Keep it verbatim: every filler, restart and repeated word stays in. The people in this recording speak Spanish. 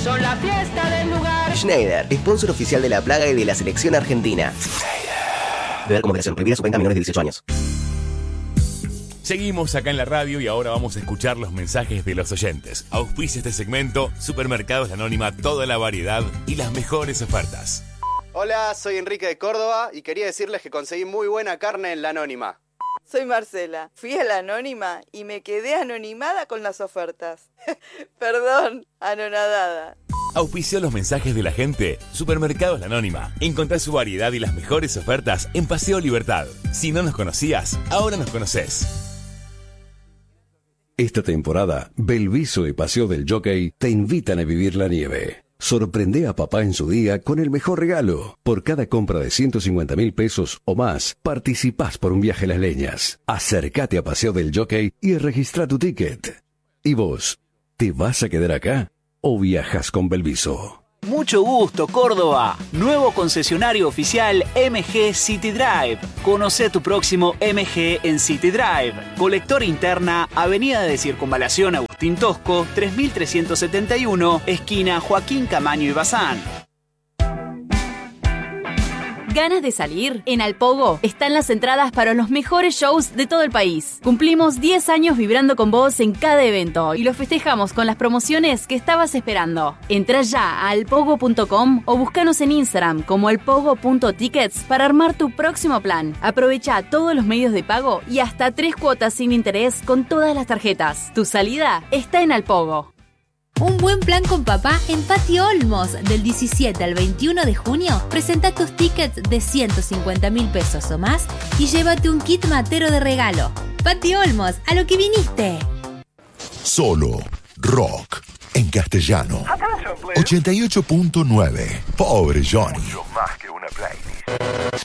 son la fiesta del lugar. Schneider, sponsor oficial de La Plaga y de la selección argentina. Beber como creación, prohibida su venta a menores de dieciocho años. Seguimos acá en la radio y ahora vamos a escuchar los mensajes de los oyentes. Auspicia este segmento, Supermercados La Anónima, toda la variedad y las mejores ofertas. Hola, soy Enrique de Córdoba y quería decirles que conseguí muy buena carne en La Anónima. Soy Marcela, fui a La Anónima y me quedé anonimada con las ofertas. Perdón, anonadada. Auspició los mensajes de la gente, Supermercados La Anónima. Encontrá su variedad y las mejores ofertas en Paseo Libertad. Si no nos conocías, ahora nos conocés. Esta temporada, Belviso y Paseo del Jockey te invitan a vivir la nieve. Sorprende a papá en su día con el mejor regalo. Por cada compra de ciento cincuenta mil pesos o más, participás por un viaje a Las Leñas. Acércate a Paseo del Jockey y registra tu ticket. ¿Y vos? ¿Te vas a quedar acá o viajas con Belviso? Mucho gusto, Córdoba. Nuevo concesionario oficial M G City Drive. Conoce tu próximo M G en City Drive. Colector interna, Avenida de Circunvalación Agustín Tosco, tres mil trescientos setenta y uno, esquina Joaquín Camaño y Bazán. ¿Ganas de salir? En Alpogo están las entradas para los mejores shows de todo el país. Cumplimos diez años vibrando con vos en cada evento y lo festejamos con las promociones que estabas esperando. Entrá ya a alpogo punto com o búscanos en Instagram como alpogo punto tickets para armar tu próximo plan. Aprovecha todos los medios de pago y hasta tres cuotas sin interés con todas las tarjetas. Tu salida está en Alpogo. Un buen plan con papá en Patio Olmos. Del diecisiete al veintiuno de junio, presenta tus tickets de ciento cincuenta mil pesos o más y llévate un kit matero de regalo. Patio Olmos, a lo que viniste. Solo rock en castellano. ochenta y ocho punto nueve. Pobre Johnny. Mucho más que una playlist.